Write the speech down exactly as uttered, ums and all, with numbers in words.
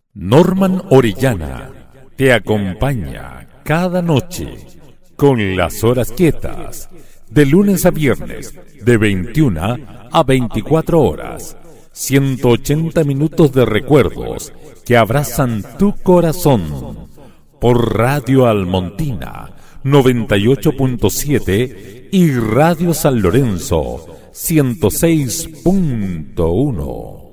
Norman Orellana te acompaña cada noche con las horas quietas, de lunes a viernes, de veintiuna a veinticuatro horas, ciento ochenta minutos de recuerdos que abrazan tu corazón, por Radio Almontina noventa y ocho punto siete y Radio San Lorenzo ciento seis punto uno.